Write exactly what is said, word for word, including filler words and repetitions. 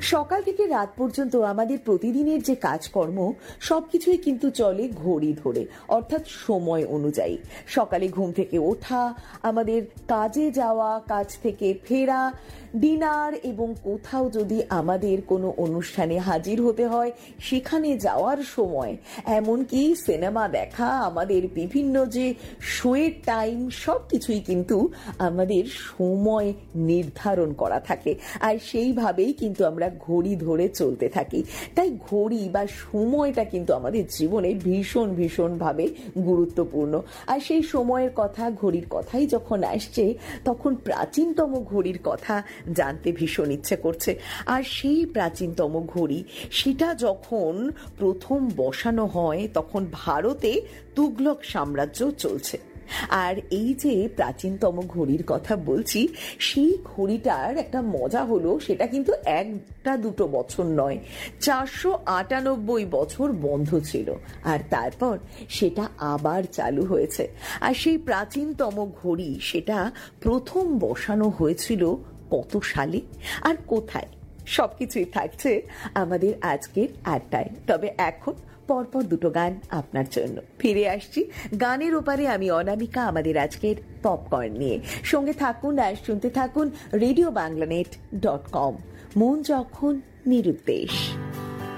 সকাল থেকে রাত পর্যন্ত আমাদের প্রতিদিনের যে কাজকর্ম সবকিছুই কিন্তু চলে ঘড়ি ধরে, অর্থাৎ সময় অনুযায়ী। সকালে ঘুম থেকে ওঠা, আমাদের কাজে যাওয়া, কাজ থেকে ফেরা, ডিনার এবং কোথাও যদি আমাদের কোনো অনুষ্ঠানে হাজির হতে হয় সেখানে যাওয়ার সময়, এমনকি সিনেমা দেখা, আমাদের বিভিন্ন যে শোয়ের টাইম, সব কিছুই কিন্তু আমাদের সময় নির্ধারণ করা থাকে। আর সেইভাবেই কিন্তু আমরা ঘড়ি ধরে চলতে থাকি। তাই ঘড়ি বা সময়টা কিন্তু আমাদের জীবনে ভীষণ ভীষণভাবে গুরুত্বপূর্ণ। আর সেই সময়ের কথা, ঘড়ির কথাই যখন আসছে, তখন প্রাচীনতম ঘড়ির কথা জানতে ভীষণ ইচ্ছে করছে। আর সেই প্রাচীনতম ঘড়ি, সেটা যখন প্রথম বসানো হয় তখন ভারতে তুগলক সাম্রাজ্য চলছে। আর এই যে প্রাচীনতম ঘড়ির কথা বলছি, সেই ঘড়িটার একটা মজা হলো, সেটা কিন্তু একটা দুটো বছর নয়, চারশো আটানব্বই বছর বন্ধ ছিল, আর তারপর সেটা আবার চালু হয়েছে। আর সেই প্রাচীনতম ঘড়ি, সেটা প্রথম বসানো হয়েছিল কত সালে আর কোথায়, সবকিছুই থাকছে আমাদের আজকের আড্ডায়। তবে এখন পরপর দুটো গান আপনার জন্য ফিরে আসছি। গানের ওপারে আমি অনামিকা, আমাদের আজকের পপকর্ন নিয়ে। সঙ্গে থাকুন আর শুনতে থাকুন রেডিও বাংলানেট ডট কম। মন যখন নিরুদ্দেশ।